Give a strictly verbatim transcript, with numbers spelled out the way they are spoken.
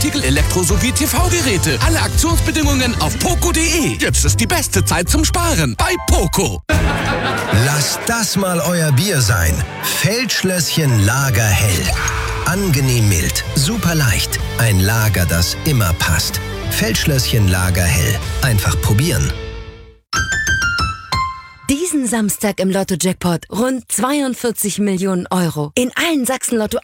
Spieleartikel, Elektro- sowie T V-Geräte. Alle Aktionsbedingungen auf poco punkt de. Jetzt ist die beste Zeit zum Sparen bei Poco. Lasst das mal euer Bier sein. Feldschlösschen Lagerhell. Angenehm mild, super leicht. Ein Lager, das immer passt. Feldschlösschen Lagerhell. Einfach probieren. Diesen Samstag im Lotto-Jackpot rund zweiundvierzig Millionen Euro. In allen Sachsen-Lotto